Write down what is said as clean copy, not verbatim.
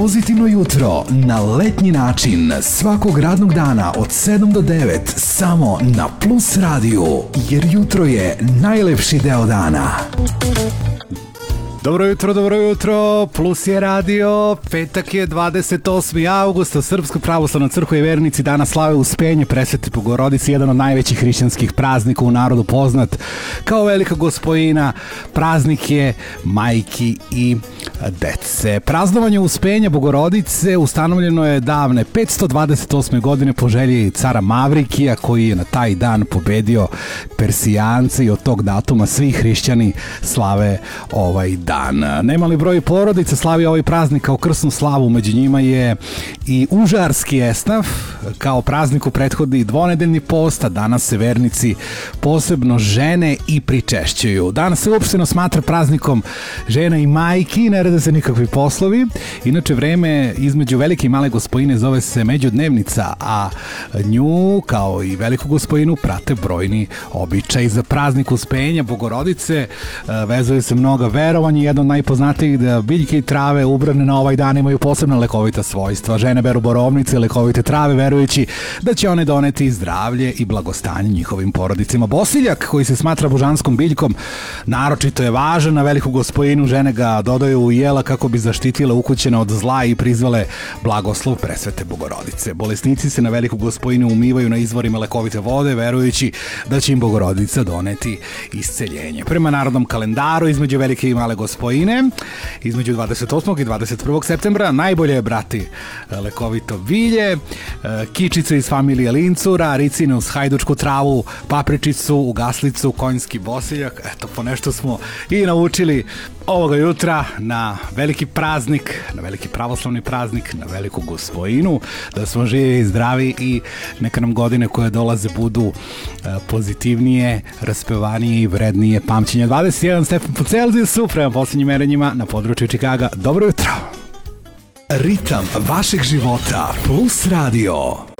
Pozitivno jutro na letnji način svakog radnog dana od 7 do 9 samo na Plus radiju, jer jutro je najlepši deo dana. Dobro jutro, Plus je radio, petak je 28. augusta, Srpska pravoslavna crkva i vernici danas slave Uspenje Presvete Bogorodice, jedan od najvećih hrišćanskih praznika u narodu poznat kao velika gospojina, praznik je majki i dece. Praznovanje Uspenja Bogorodice ustanovljeno je davne 528. godine po želji cara Mavrikija, koji je na taj dan pobedio Persijance i od tog datuma svi hrišćani slave ovaj dan. Nemali broj porodica slavi ovaj praznik kao krsnu slavu, među njima je i užarski esnaf, kao prazniku prethodi dvonedeljni post, a danas se vernici posebno žene i pričešćuju. Danas se uopšteno smatra praznikom žena i majki, ne rade se nikakvi poslovi. Inače, vreme između velike i male gospojine zove se međudnevnica, a nju, kao i veliku gospojinu, prate brojni običaji. Za praznik Uspenja Bogorodice vezuju se mnoga verovanja. Jedno od najpoznatijih da biljke i trave ubrane na ovaj dan imaju posebna lekovita svojstva. Žene beru borovnice i lekovite trave, verujući da će one doneti zdravlje i blagostanje njihovim porodicima. Bosiljak, koji se smatra božanskom biljkom, naročito je važan. Na veliku gospojinu žene ga dodaju u jela kako bi zaštitile ukućene od zla i prizvale blagoslov Presvete Bogorodice. Bolesnici se na veliku gospojinu umivaju na izvorima lekovite vode, verujući da će im Bogorodica doneti isceljenje. Prema narodnom kalendaru, između velike i male gospojine, između 28. i 21. septembra, najbolje je brati lekovito bilje, kičice iz familije lincura, ricine uz hajdučku travu, papričicu, ugaslicu, konjski bosiljak. Eto, po nešto smo i naučili ovoga jutra na veliki praznik, na veliki pravoslavni praznik, na veliku gospojinu, da smo živi i zdravi i neka nam godine koje dolaze budu pozitivnije, raspevanije i vrednije pamćenja. 21 stepen po Celzijusu prema posljednjim merenjima na području Čikaga. Dobro jutro! Ritam vašeg života, Plus radio.